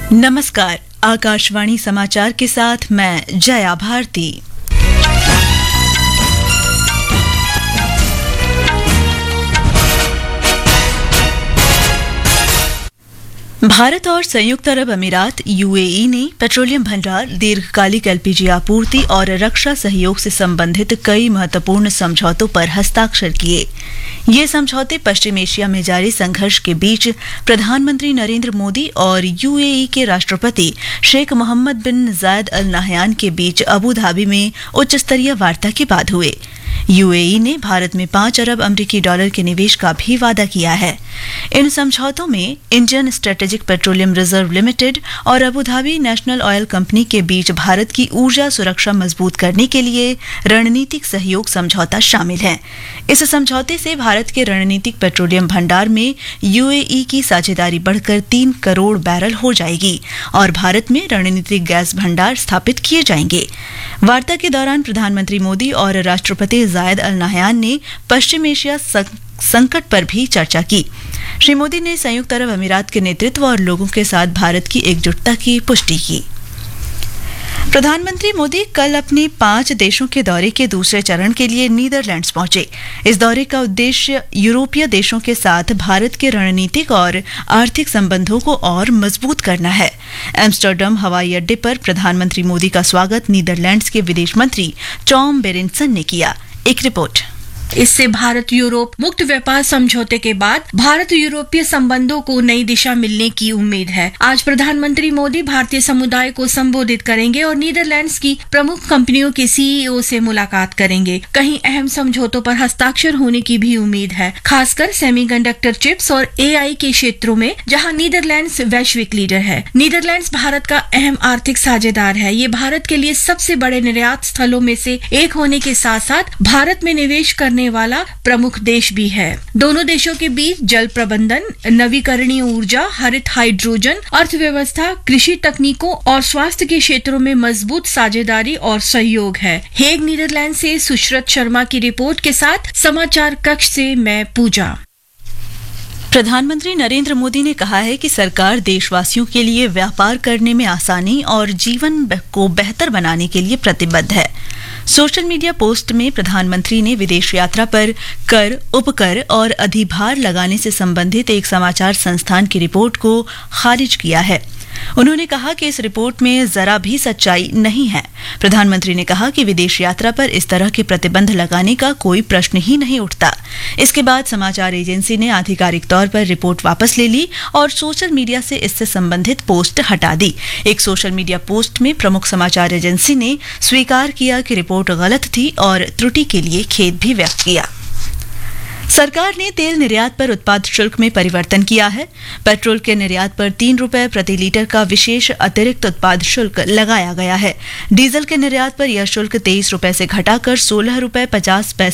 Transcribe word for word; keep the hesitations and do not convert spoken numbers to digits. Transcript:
नमस्कार, आकाशवाणी समाचार के साथ मैं जया भारती। भारत और संयुक्त अरब अमीरात यूएई ने पेट्रोलियम भंडार, दीर्घकालिक एलपीजी आपूर्ति और रक्षा सहयोग से संबंधित कई महत्वपूर्ण समझौतों पर हस्ताक्षर किए। ये समझौते पश्चिम एशिया में जारी संघर्ष के बीच प्रधानमंत्री नरेंद्र मोदी और यूएई के राष्ट्रपति शेख मोहम्मद बिन जायद अल नाहयान के बीच अबू धाबी में उच्च स्तरीय वार्ता के बाद हुए। यूएई ने भारत में पांच अरब अमरीकी डॉलर के निवेश का भी वादा किया है। इन समझौतों में Indian strategic petroleum reserve limited और Abu Dhabi national oil company के बीच भारत की ऊर्जा सुरक्षा मजबूत करने के लिए रणनीतिक सहयोग समझौता शामिल है। इस समझौते से भारत के रणनीतिक पेट्रोलियम भंडार में यूएई की साझेदारी बढ़कर तीन करोड़ बैरल हो जाएगी और भारत में रणनीतिक गैस भंडार स्थापित किए जाएंगे। वार्ता के दौरान प्रधानमंत्री मोदी और राष्ट्रपति जायद अल नाहयान ने पश्चिम एशिया संकट पर भी चर्चा की। श्री मोदी ने संयुक्त अरब अमीरात के नेतृत्व और लोगों के साथ भारत की एकजुटता की पुष्टि की। प्रधानमंत्री मोदी कल अपने पांच देशों के दौरे के दूसरे चरण के लिए नीदरलैंड्स पहुंचे। इस दौरे का उद्देश्य यूरोपीय देशों के साथ भारत के रणनीतिक और आर्थिक संबंधों को और मजबूत करना है। एम्स्टर्डम हवाई अड्डे पर प्रधानमंत्री मोदी का स्वागत नीदरलैंड्स के विदेश मंत्री टॉम बेरेंसन ने किया। एक रिपोर्ट। इससे भारत यूरोप मुक्त व्यापार समझौते के बाद भारत यूरोपीय संबंधों को नई दिशा मिलने की उम्मीद है। आज प्रधानमंत्री मोदी भारतीय समुदाय को संबोधित करेंगे और नीदरलैंड्स की प्रमुख कंपनियों के सीईओ से मुलाकात करेंगे। कहीं अहम समझौतों पर हस्ताक्षर होने की भी उम्मीद है, खासकर सेमीकंडक्टर चिप्स और एआई के क्षेत्रों में, जहां नीदरलैंड्स वैश्विक लीडर है। नीदरलैंड्स भारत का अहम आर्थिक साझेदार है। ये भारत के लिए सबसे बड़े निर्यात स्थलों में से एक होने के साथ साथ भारत में निवेश करने वाला प्रमुख देश भी है। दोनों देशों के बीच जल प्रबंधन, नवीकरणीय ऊर्जा, हरित हाइड्रोजन, अर्थव्यवस्था, कृषि तकनीकों और स्वास्थ्य के क्षेत्रों में मजबूत साझेदारी और सहयोग है। हेग, नीदरलैंड से सुश्रत शर्मा की रिपोर्ट के साथ समाचार कक्ष से मैं पूजा। प्रधानमंत्री नरेंद्र मोदी ने कहा है कि सरकार देशवासियों के लिए व्यापार करने में आसानी और जीवन को बेहतर बनाने के लिए प्रतिबद्ध है। सोशल मीडिया पोस्ट में प्रधानमंत्री ने विदेश यात्रा पर कर, उपकर और अधिभार लगाने से संबंधित एक समाचार संस्थान की रिपोर्ट को खारिज किया है। उन्होंने कहा कि इस रिपोर्ट में जरा भी सच्चाई नहीं है। प्रधानमंत्री ने कहा कि विदेश यात्रा पर इस तरह के प्रतिबंध लगाने का कोई प्रश्न ही नहीं उठता। इसके बाद समाचार एजेंसी ने आधिकारिक तौर पर रिपोर्ट वापस ले ली और सोशल मीडिया से इससे संबंधित पोस्ट हटा दी। एक सोशल मीडिया पोस्ट में प्रमुख समाचार एजेंसी ने स्वीकार किया कि रिपोर्ट गलत थी और त्रुटि के लिए खेद भी व्यक्त किया। सरकार ने तेल निर्यात पर उत्पाद शुल्क में परिवर्तन किया है। पेट्रोल के निर्यात पर तीन रुपए प्रति लीटर का विशेष अतिरिक्त उत्पाद शुल्क लगाया गया है। डीजल के निर्यात पर यह शुल्क तेईस रुपए से घटाकर सोलह रुपए पचास पैसे